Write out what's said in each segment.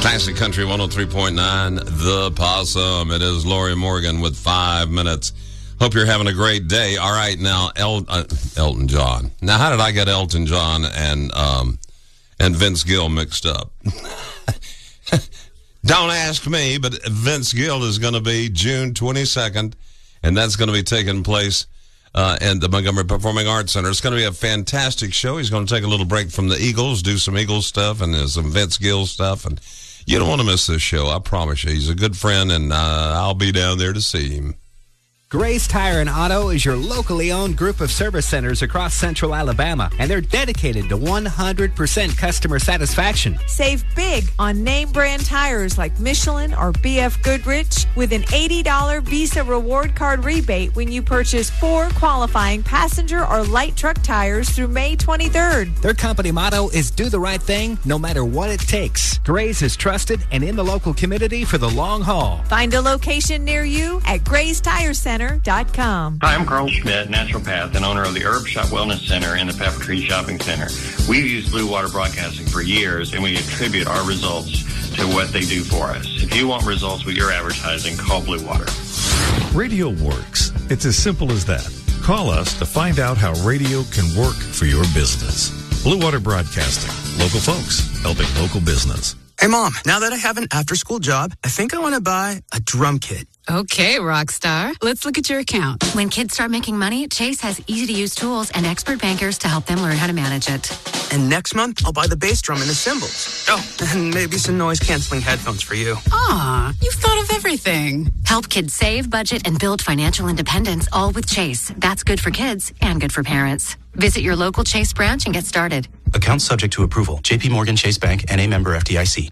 Classic Country 103.9, The Possum. It is Lori Morgan with 5 minutes. Hope you're having a great day. All right, now, Elton John. Now, how did I get Elton John and Vince Gill mixed up? Don't ask me, but Vince Gill is going to be June 22nd, and that's going to be taking place in the Montgomery Performing Arts Center. It's going to be a fantastic show. He's going to take a little break from the Eagles, do some Eagles stuff and some Vince Gill stuff, and you don't want to miss this show, I promise you. He's a good friend, and I'll be down there to see him. Grace Tire and Auto is your locally owned group of service centers across central Alabama, and they're dedicated to 100% customer satisfaction. Save big on name brand tires like Michelin or BF Goodrich with an $80 Visa reward card rebate when you purchase 4 qualifying passenger or light truck tires through May 23rd. Their company motto is do the right thing no matter what it takes. Grace is trusted and in the local community for the long haul. Find a location near you at Grace Tire Center. Hi, I'm Carl Schmidt, naturopath and owner of the Herb Shop Wellness Center and the Pepper Tree Shopping Center. We've used Blue Water Broadcasting for years, and we attribute our results to what they do for us. If you want results with your advertising, call Blue Water. Radio works. It's as simple as that. Call us to find out how radio can work for your business. Blue Water Broadcasting. Local folks helping local business. Hey, Mom, now that I have an after-school job, I think I want to buy a drum kit. Okay, Rockstar. Let's look at your account. When kids start making money, Chase has easy-to-use tools and expert bankers to help them learn how to manage it. And next month, I'll buy the bass drum and the cymbals. Oh, and maybe some noise-canceling headphones for you. Aw, you've thought of everything. Help kids save, budget, and build financial independence, all with Chase. That's good for kids and good for parents. Visit your local Chase branch and get started. Account subject to approval. J.P. Morgan Chase Bank, N.A. member FDIC.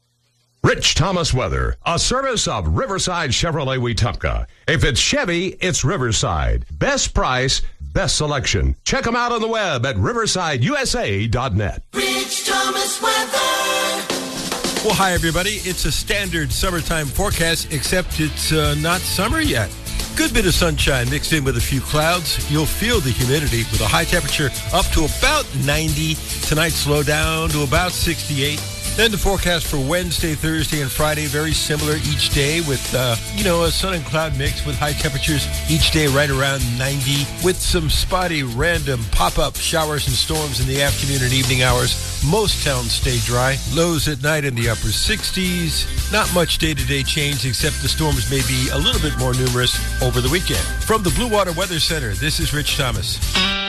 Rich Thomas Weather, a service of Riverside Chevrolet Wetumpka. If it's Chevy, it's Riverside. Best price, best selection. Check them out on the web at riversideusa.net. Rich Thomas Weather. Well, hi, everybody. It's a standard summertime forecast, except it's not summer yet. Good bit of sunshine mixed in with a few clouds. You'll feel the humidity with a high temperature up to about 90. Tonight, slow down to about 68. Then the forecast for Wednesday, Thursday, and Friday, very similar each day with, a sun and cloud mix with high temperatures each day right around 90 with some spotty, random pop-up showers and storms in the afternoon and evening hours. Most towns stay dry. Lows at night in the upper 60s. Not much day-to-day change except the storms may be a little bit more numerous over the weekend. From the Blue Water Weather Center, this is Rich Thomas.